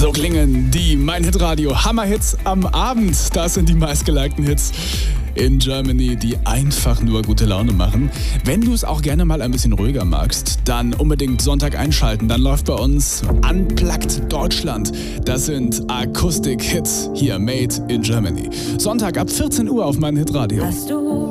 So klingen die Mein Hit Radio Hammerhits am Abend. Das sind die meistgelikten Hits in Germany, die einfach nur gute Laune machen. Wenn du es auch gerne mal ein bisschen ruhiger magst, dann unbedingt Sonntag einschalten. Dann läuft bei uns Unplugged Deutschland. Das sind Akustik-Hits hier, made in Germany. Sonntag ab 14 Uhr auf Mein Hit Radio.